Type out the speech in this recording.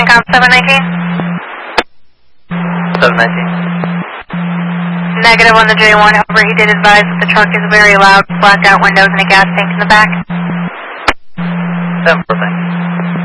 comp 719. 719. Negative on the J1. Over, he did advise that the truck is very loud, blacked out windows, and a gas tank in the back. 7-4, thanks.